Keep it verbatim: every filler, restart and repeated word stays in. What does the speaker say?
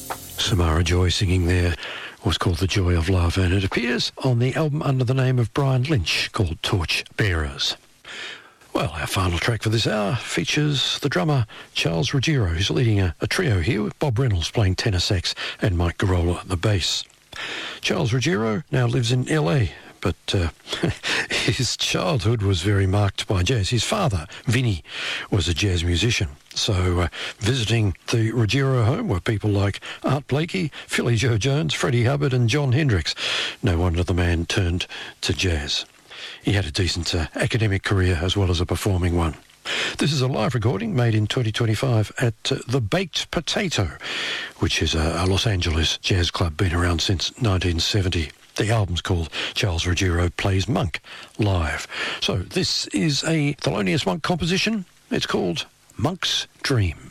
Samara Joy singing there was called The Joy of Love, and it appears on the album under the name of Brian Lynch called Torch Bearers. Well, our final track for this hour features the drummer Charles Ruggiero, who's leading a, a trio here with Bob Reynolds playing tenor sax and Mike Garola at the bass. Charles Ruggiero now lives in L A, but uh, his childhood was very marked by jazz. His father, Vinny, was a jazz musician. So uh, visiting the Ruggiero home were people like Art Blakey, Philly Joe Jones, Freddie Hubbard and John Hendricks. No wonder the man turned to jazz. He had a decent uh, academic career as well as a performing one. This is a live recording made in twenty twenty-five at uh, The Baked Potato, which is a, a Los Angeles jazz club, been around since nineteen seventy. The album's called Charles Ruggiero Plays Monk Live. So this is a Thelonious Monk composition. It's called Monk's Dream.